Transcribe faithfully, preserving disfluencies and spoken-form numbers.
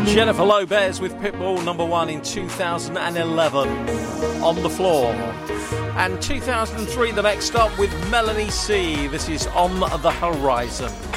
Jennifer Lopez with Pitbull, number one in two thousand eleven. On the Floor. And two thousand three, the next up with Melanie C. This is On the Horizon.